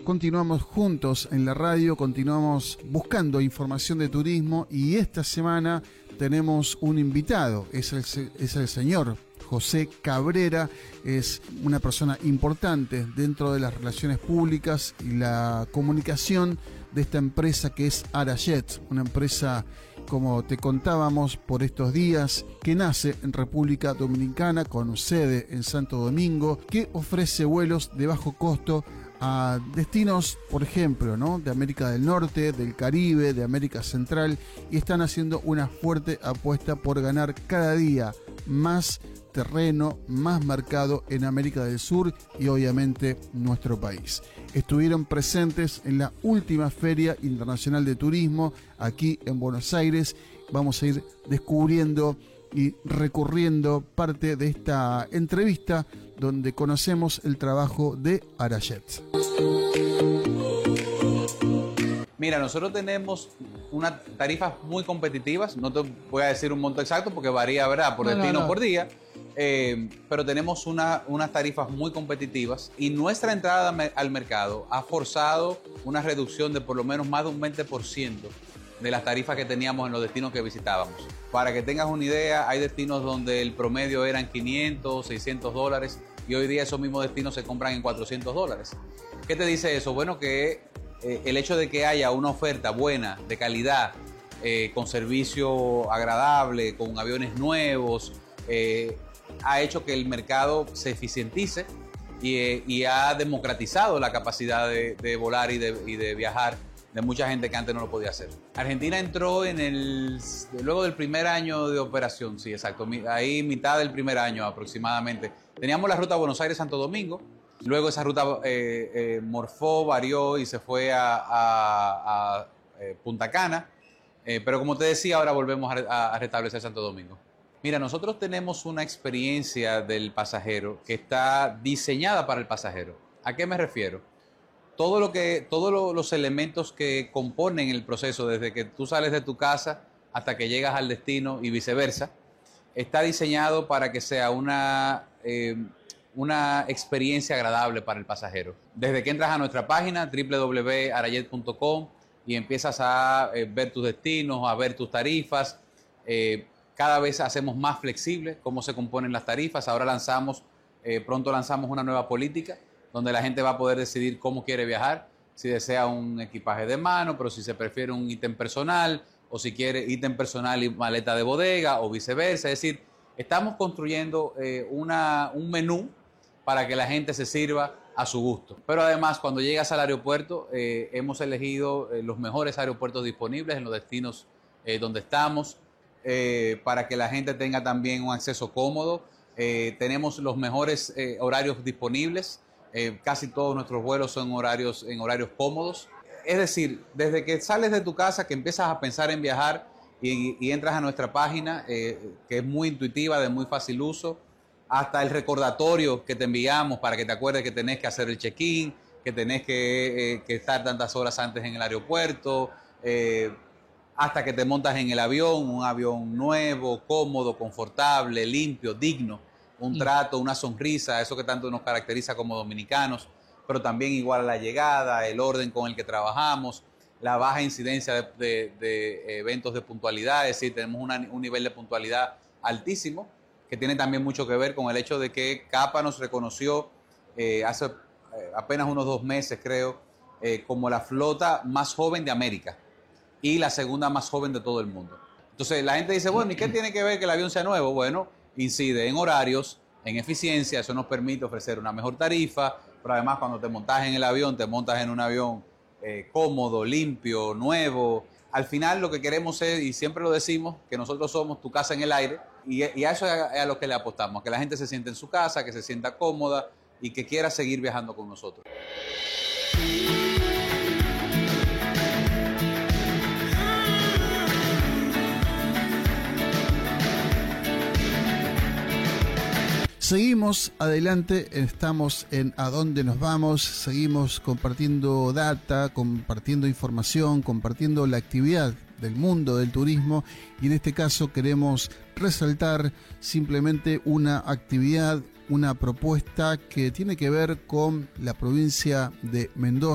Continuamos juntos en la radio, continuamos buscando información de turismo y esta semana tenemos un invitado, es el señor José Cabrera, es una persona importante dentro de las relaciones públicas y la comunicación de esta empresa que es Arajet, una empresa, como te contábamos por estos días, que nace en República Dominicana con sede en Santo Domingo, que ofrece vuelos de bajo costo a destinos, por ejemplo, ¿no?, de América del Norte, del Caribe, de América Central, y están haciendo una fuerte apuesta por ganar cada día más terreno, más mercado en América del Sur y obviamente nuestro país. Estuvieron presentes en la última Feria Internacional de Turismo aquí en Buenos Aires. Vamos a ir descubriendo y recurriendo parte de esta entrevista donde conocemos el trabajo de Arajet. Mira, nosotros tenemos unas tarifas muy competitivas, no te voy a decir un monto exacto porque varía, ¿verdad?, por destino, por día, pero tenemos unas tarifas muy competitivas y nuestra entrada al mercado ha forzado una reducción de por lo menos más de un 20% de las tarifas que teníamos en los destinos que visitábamos. Para que tengas una idea, hay destinos donde el promedio eran $500, $600 y hoy día esos mismos destinos se compran en $400. ¿Qué te dice eso? Bueno, que el hecho de que haya una oferta buena, de calidad, con servicio agradable, con aviones nuevos, ha hecho que el mercado se eficientice y ha democratizado la capacidad de volar y de viajar de mucha gente que antes no lo podía hacer. Argentina entró luego del primer año de operación, sí, exacto, ahí mitad del primer año aproximadamente. Teníamos la ruta Buenos Aires-Santo Domingo, luego esa ruta morfó, varió y se fue a Punta Cana, pero como te decía, ahora volvemos a restablecer Santo Domingo. Mira, nosotros tenemos una experiencia del pasajero que está diseñada para el pasajero. ¿A qué me refiero? Todos los elementos que componen el proceso, desde que tú sales de tu casa hasta que llegas al destino y viceversa, está diseñado para que sea una experiencia agradable para el pasajero. Desde que entras a nuestra página www.arajet.com y empiezas a ver tus destinos, a ver tus tarifas, cada vez hacemos más flexible cómo se componen las tarifas. Ahora pronto lanzamos una nueva política donde la gente va a poder decidir cómo quiere viajar, si desea un equipaje de mano, pero si se prefiere un ítem personal, o si quiere ítem personal y maleta de bodega, o viceversa. Es decir, estamos construyendo un menú para que la gente se sirva a su gusto. Pero además, cuando llegas al aeropuerto, hemos elegido los mejores aeropuertos disponibles en los destinos donde estamos, para que la gente tenga también un acceso cómodo. Tenemos los mejores horarios disponibles. Casi todos nuestros vuelos son en horarios cómodos. Es decir, desde que sales de tu casa, que empiezas a pensar en viajar y entras a nuestra página, que es muy intuitiva, de muy fácil uso, hasta el recordatorio que te enviamos para que te acuerdes que tenés que hacer el check-in, que tenés que estar tantas horas antes en el aeropuerto, hasta que te montas en el avión, un avión nuevo, cómodo, confortable, limpio, digno. Un trato, una sonrisa, eso que tanto nos caracteriza como dominicanos, pero también igual a la llegada, el orden con el que trabajamos, la baja incidencia de eventos de puntualidad, es decir, tenemos un nivel de puntualidad altísimo, que tiene también mucho que ver con el hecho de que CAPA nos reconoció hace apenas unos 2 meses, creo, como la flota más joven de América y la segunda más joven de todo el mundo. Entonces la gente dice, bueno, ¿y qué tiene que ver que el avión sea nuevo? Bueno, incide en horarios, en eficiencia, eso nos permite ofrecer una mejor tarifa, pero además cuando te montas en el avión, te montas en un avión cómodo, limpio, nuevo. Al final lo que queremos es, y siempre lo decimos, que nosotros somos tu casa en el aire, y a eso es a lo que le apostamos, que la gente se siente en su casa, que se sienta cómoda y que quiera seguir viajando con nosotros. Seguimos adelante, estamos en A Dónde Nos Vamos, seguimos compartiendo data, compartiendo información, compartiendo la actividad del mundo del turismo, y en este caso queremos resaltar simplemente una actividad, una propuesta que tiene que ver con la provincia de Mendoza.